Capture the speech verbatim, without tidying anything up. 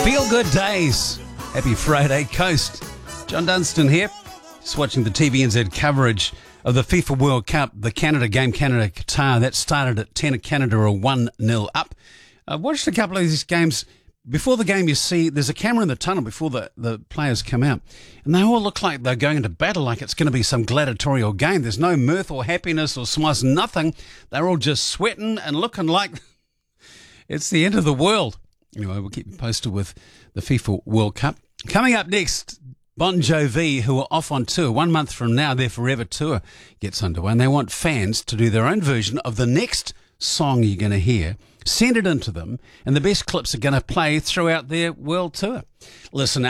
Feel good days. Happy Friday Coast. John Dunstan here. Just watching the T V N Z coverage of the FIFA World Cup, the Canada game, Canada-Qatar. That started at ten. Canada are one nil up. I watched a couple of these games. Before the game, you see there's a camera in the tunnel before the, the players come out. And they all look like they're going into battle, like it's going to be some gladiatorial game. There's no mirth or happiness or smiles, nothing. They're all just sweating and looking like it's the end of the world. Anyway, we'll keep you posted with the FIFA World Cup. Coming up next, Bon Jovi, who are off on tour. One month from now, their Forever Tour gets underway, and they want fans to do their own version of the next song you're going to hear. Send it into them, and the best clips are going to play throughout their world tour. Listen